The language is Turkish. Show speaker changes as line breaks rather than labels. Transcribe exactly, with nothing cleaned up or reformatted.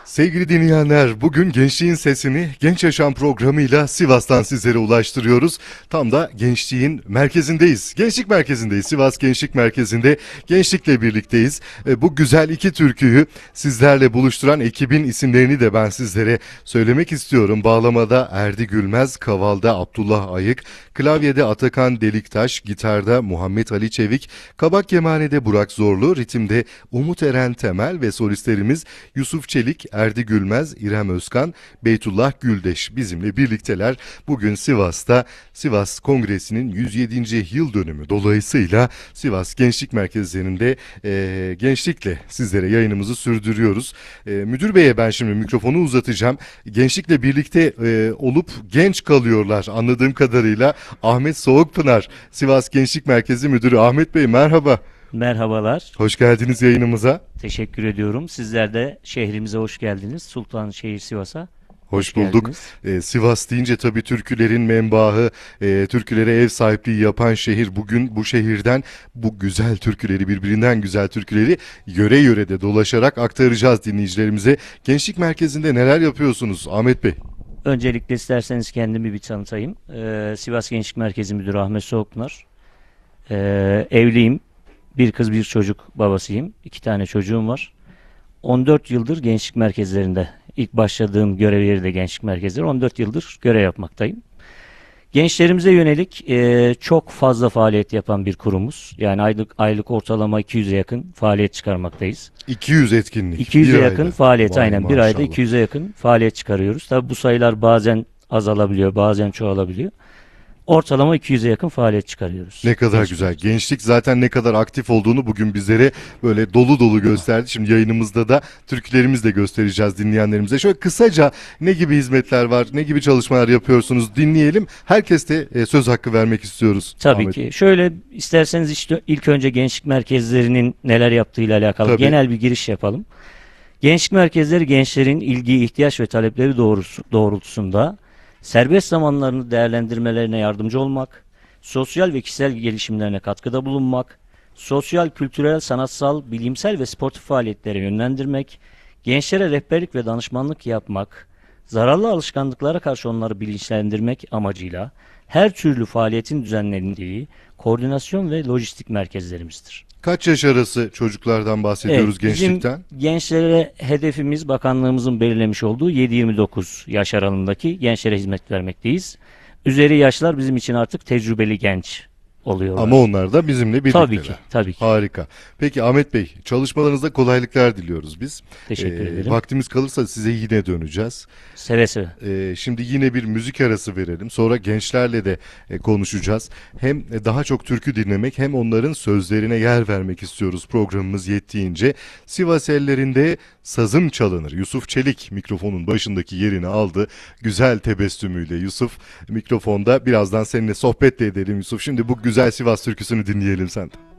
Sevgili dinleyenler, bugün Gençliğin Sesini Genç Yaşam programıyla Sivas'tan sizlere ulaştırıyoruz. Tam da gençliğin merkezindeyiz. Gençlik merkezindeyiz. Sivas Gençlik Merkezi'nde gençlikle birlikteyiz. E, bu güzel iki türküyü sizlerle buluşturan ekibin isimlerini de ben sizlere söylemek istiyorum. Bağlamada Erdi Gülmez, kavalda Abdullah Ayık, klavyede Atakan Deliktaş, gitarda Muhammed Ali Çevik, kabak kemanede Burak Zorlu, ritimde Umut Eren Temel ve solistlerimiz Yusuf Çelik, Erdi Gülmez, İrem Özkan, Beytullah Güldeş bizimle birlikteler. Bugün Sivas'ta Sivas Kongresi'nin yüz yedinci yıl dönümü dolayısıyla Sivas Gençlik Merkezi'nde e, gençlikle sizlere yayınımızı sürdürüyoruz. E, Müdür Bey'e ben şimdi mikrofonu uzatacağım. Gençlikle birlikte e, olup genç kalıyorlar anladığım kadarıyla. Ahmet Soğukpınar, Sivas Gençlik Merkezi Müdürü. Ahmet Bey merhaba.
Merhabalar.
Hoş geldiniz yayınımıza.
Teşekkür ediyorum. Sizler de şehrimize hoş geldiniz. Sultanşehir Sivas'a.
Hoş,
Hoş
bulduk. Ee, Sivas deyince tabii türkülerin menbaı, e, türkülere ev sahipliği yapan şehir. Bugün bu şehirden bu güzel türküleri, birbirinden güzel türküleri yöre yörede dolaşarak aktaracağız dinleyicilerimize. Gençlik Merkezi'nde neler yapıyorsunuz Ahmet Bey?
Öncelikle isterseniz kendimi bir tanıtayım. Ee, Sivas Gençlik Merkezi Müdürü Ahmet Soğukpınar. Ee, evliyim. Bir kız bir çocuk babasıyım. İki tane çocuğum var. on dört yıldır gençlik merkezlerinde, ilk başladığım görev yeri de gençlik merkezleri, on dört yıldır görev yapmaktayım. Gençlerimize yönelik e, çok fazla faaliyet yapan bir kurumuz. Yani aylık aylık ortalama iki yüze yakın faaliyet çıkarmaktayız.
iki yüz etkinlik.
iki yüze
bir
yakın
ayda.
faaliyet,
Vay
aynen bir ayda
maşallah.
iki yüze yakın faaliyet çıkarıyoruz. Tabi bu sayılar bazen azalabiliyor, bazen çoğalabiliyor. Ortalama iki yüze yakın faaliyet çıkarıyoruz.
Ne kadar
Gençlik
güzel.
merkezinde.
Gençlik zaten ne kadar aktif olduğunu bugün bizlere böyle dolu dolu gösterdi. Şimdi yayınımızda da türkülerimizle göstereceğiz dinleyenlerimize. Şöyle kısaca ne gibi hizmetler var, ne gibi çalışmalar yapıyorsunuz dinleyelim. Herkes de e, söz hakkı vermek istiyoruz.
Tabii
Ahmet.
ki. Şöyle isterseniz işte ilk önce gençlik merkezlerinin neler yaptığıyla alakalı
Tabii.
genel bir giriş yapalım. Gençlik merkezleri gençlerin ilgi, ihtiyaç ve talepleri doğrusu, doğrultusunda serbest zamanlarını değerlendirmelerine yardımcı olmak, sosyal ve kişisel gelişimlerine katkıda bulunmak, sosyal, kültürel, sanatsal, bilimsel ve sportif faaliyetlere yönlendirmek, gençlere rehberlik ve danışmanlık yapmak, zararlı alışkanlıklara karşı onları bilinçlendirmek amacıyla her türlü faaliyetin düzenlendiği koordinasyon ve lojistik merkezlerimizdir.
Kaç yaş arası çocuklardan bahsediyoruz
Evet, bizim
gençlikten?
gençlere hedefimiz bakanlığımızın belirlemiş olduğu yedi yirmi dokuz yaş aralığındaki gençlere hizmet vermekteyiz. Üzeri yaşlar bizim için artık tecrübeli genç oluyorlar.
Ama onlar da bizimle birlikteler.
Tabii ki, tabii ki.
Harika. Peki Ahmet Bey, çalışmalarınızda kolaylıklar diliyoruz biz.
Teşekkür
Ee,
ederim.
Vaktimiz kalırsa size yine döneceğiz.
Seve seve.
Ee, şimdi yine bir müzik arası verelim. Sonra gençlerle de e, konuşacağız. Hem e, daha çok türkü dinlemek hem onların sözlerine yer vermek istiyoruz programımız yettiğince. Sivas ellerinde sazım çalınır. Yusuf Çelik mikrofonun başındaki yerini aldı. Güzel tebessümüyle Yusuf mikrofonda. Birazdan seninle sohbet de edelim Yusuf. Şimdi bu güzel Sivas türküsünü dinleyelim senden.